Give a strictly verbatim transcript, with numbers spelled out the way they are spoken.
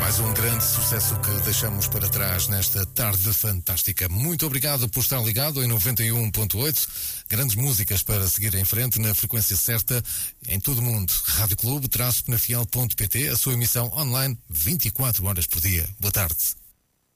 Mais um grande sucesso que deixamos para trás nesta tarde fantástica. Muito obrigado por estar ligado em noventa e um ponto oito. Grandes músicas para seguir em frente na frequência certa em todo o mundo. Rádio Clube, traço penafiel ponto pt, a sua emissão online vinte e quatro horas por dia. Boa tarde.